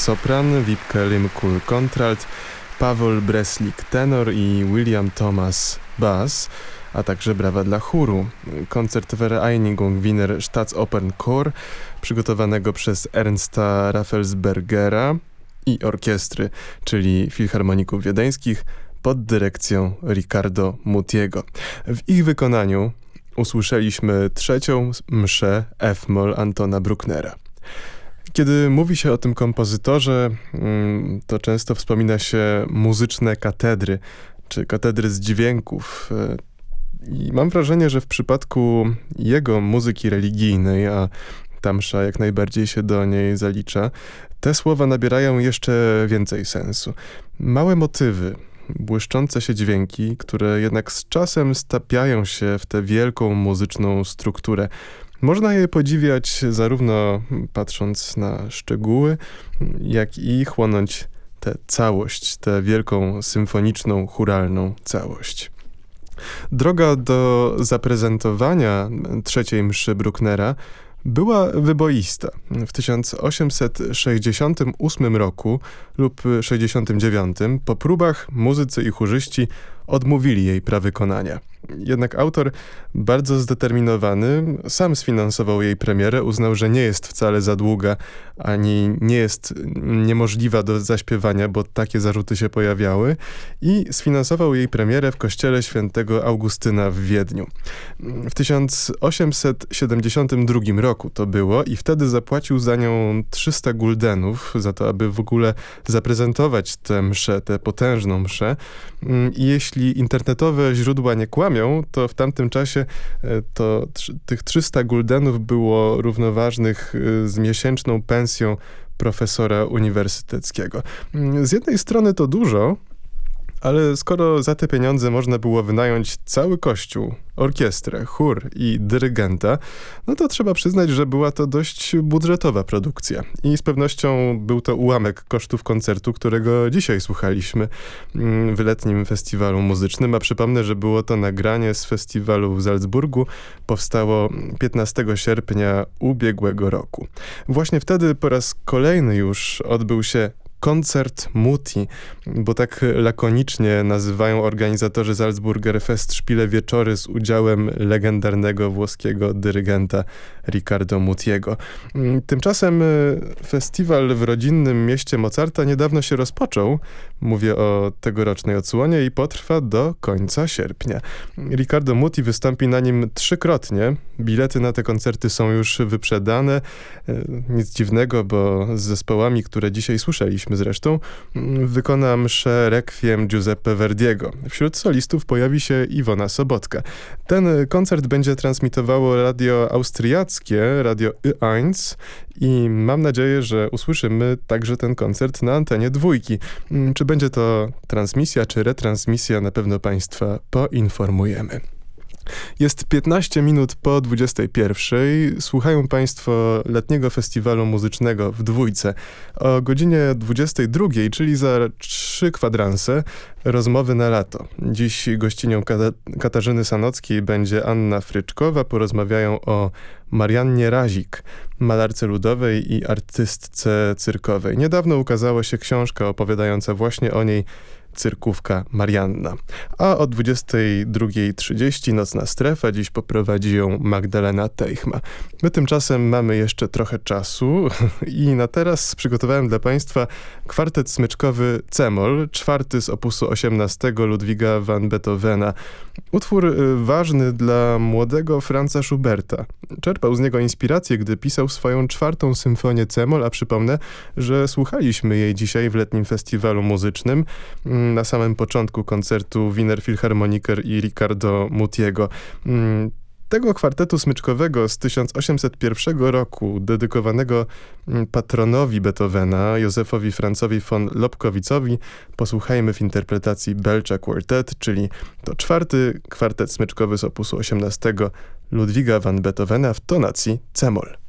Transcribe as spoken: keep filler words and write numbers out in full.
sopran, Wipke Lymkul kontralt, Pawol Breslik tenor i William Thomas bass, a także brawa dla chóru. Koncert Vereinigung Wiener Staatsopernchor, przygotowanego przez Ernsta Raffelsbergera i orkiestry, czyli Filharmoników Wiedeńskich, pod dyrekcją Riccardo Mutiego. W ich wykonaniu usłyszeliśmy trzecią mszę F-moll Antona Brucknera. Kiedy mówi się o tym kompozytorze, to często wspomina się muzyczne katedry, czy katedry z dźwięków. I mam wrażenie, że w przypadku jego muzyki religijnej, a ta msza jak najbardziej się do niej zalicza, te słowa nabierają jeszcze więcej sensu. Małe motywy, błyszczące się dźwięki, które jednak z czasem stapiają się w tę wielką muzyczną strukturę. Można je podziwiać zarówno patrząc na szczegóły, jak i chłonąć tę całość, tę wielką symfoniczną, chóralną całość. Droga do zaprezentowania trzeciej mszy Brucknera była wyboista. W tysiąc osiemset sześćdziesiątym ósmym roku lub sześćdziesiątym dziewiątym po próbach muzycy i chórzyści odmówili jej prawykonania. Jednak autor, bardzo zdeterminowany, sam sfinansował jej premierę, uznał, że nie jest wcale za długa, ani nie jest niemożliwa do zaśpiewania, bo takie zarzuty się pojawiały, i sfinansował jej premierę w kościele świętego Augustyna w Wiedniu. W tysiąc osiemset siedemdziesiątym drugim roku to było i wtedy zapłacił za nią trzysta guldenów, za to, aby w ogóle zaprezentować tę mszę, tę potężną mszę. I jeśli internetowe źródła nie kłamią, to w tamtym czasie to tr- tych trzysta guldenów było równoważnych z miesięczną pensją profesora uniwersyteckiego. Z jednej strony to dużo, ale skoro za te pieniądze można było wynająć cały kościół, orkiestrę, chór i dyrygenta, no to trzeba przyznać, że była to dość budżetowa produkcja. I z pewnością był to ułamek kosztów koncertu, którego dzisiaj słuchaliśmy w letnim festiwalu muzycznym. A przypomnę, że było to nagranie z festiwalu w Salzburgu. Powstało piętnastego sierpnia ubiegłego roku. Właśnie wtedy po raz kolejny już odbył się Koncert Muti, bo tak lakonicznie nazywają organizatorzy Salzburger Festspiele wieczory z udziałem legendarnego włoskiego dyrygenta Riccardo Mutiego. Tymczasem festiwal w rodzinnym mieście Mozarta niedawno się rozpoczął. Mówię o tegorocznej odsłonie i potrwa do końca sierpnia. Riccardo Muti wystąpi na nim trzykrotnie. Bilety na te koncerty są już wyprzedane. Nic dziwnego, bo z zespołami, które dzisiaj słyszeliśmy zresztą, wykona mszę Requiem Giuseppe Verdiego. Wśród solistów pojawi się Iwona Sobotka. Ten koncert będzie transmitowało radio austriackie, radio Y jeden, i mam nadzieję, że usłyszymy także ten koncert na antenie dwójki. Czy będzie to transmisja, czy retransmisja, na pewno Państwa poinformujemy. Jest piętnaście minut po dwudziestej pierwszej. Słuchają Państwo letniego festiwalu muzycznego w Dwójce. O godzinie dwudziestej drugiej, czyli za trzy kwadranse, rozmowy na lato. Dziś gościnią Kata- Katarzyny Sanockiej będzie Anna Fryczkowa. Porozmawiają o Mariannie Razik, malarce ludowej i artystce cyrkowej. Niedawno ukazała się książka opowiadająca właśnie o niej, Cyrkówka Marianna. A o dwudziestej drugiej trzydzieści Nocna Strefa. Dziś poprowadzi ją Magdalena Teichma. My tymczasem mamy jeszcze trochę czasu i na teraz przygotowałem dla Państwa kwartet smyczkowy C-moll, czwarty z opusu osiemnastego Ludwiga van Beethovena. Utwór ważny dla młodego Franza Schuberta. Czerpał z niego inspirację, gdy pisał swoją czwartą symfonię C-moll, a przypomnę, że słuchaliśmy jej dzisiaj w letnim festiwalu muzycznym na samym początku koncertu Wiener Philharmoniker i Riccardo Mutiego. Tego kwartetu smyczkowego z tysiąc osiemset pierwszego roku, dedykowanego patronowi Beethovena, Józefowi Francowi von Lobkowicowi, posłuchajmy w interpretacji Belcza Quartet, czyli to czwarty kwartet smyczkowy z opusu osiemnastego Ludwiga van Beethovena w tonacji C-moll.